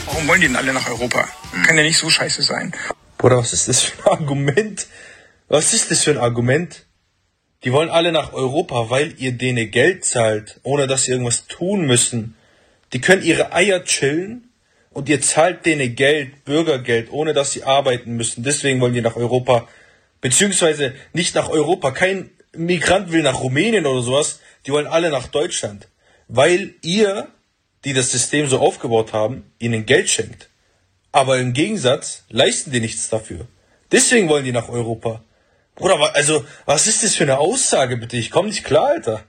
Warum wollen die denn alle nach Europa? Kann ja nicht so scheiße sein. Bruder, was ist das für ein Argument? Was ist das für ein Argument? Die wollen alle nach Europa, weil ihr denen Geld zahlt, ohne dass sie irgendwas tun müssen. Die können ihre Eier chillen und ihr zahlt denen Geld, Bürgergeld, ohne dass sie arbeiten müssen. Deswegen wollen die nach Europa. Beziehungsweise nicht nach Europa. Kein Migrant will nach Rumänien oder sowas. Die wollen alle nach Deutschland. Weil ihr, die das System so aufgebaut haben, ihnen Geld schenkt. Aber im Gegensatz leisten die nichts dafür. Deswegen wollen die nach Europa. Bruder, also, was ist das für eine Aussage, bitte? Ich komme nicht klar, Alter.